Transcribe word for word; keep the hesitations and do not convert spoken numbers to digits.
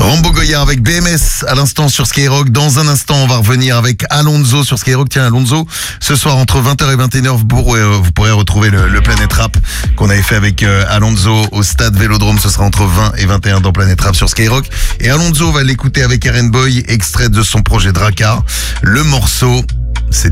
Rambo Goya avec B M S à l'instant sur Skyrock. Dans un instant, on va revenir avec Alonso sur Skyrock. Tiens, Alonso, ce soir entre vingt heures et vingt et une heures, vous pourrez, euh, vous pourrez retrouver le, le Planet Rap qu'on avait fait avec euh, Alonso au stade Vélodrome. Ce sera entre vingt et vingt et un dans Planet Rap sur Skyrock. Et Alonso va l'écouter avec R N Boy, extrait de son projet Drakkar. Le morceau